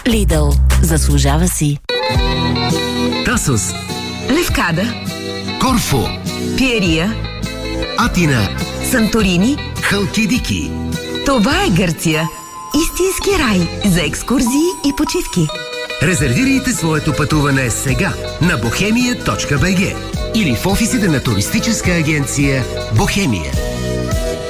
Lidl. Заслужава си. Тасос. Левкада. Корфу. Пиерия. Атина. Санторини. Халкидики. Това е Гърция. Истински рай за екскурзии и почивки. Резервирайте своето пътуване сега на bohemia.bg или в офисите на туристическа агенция Бохемия.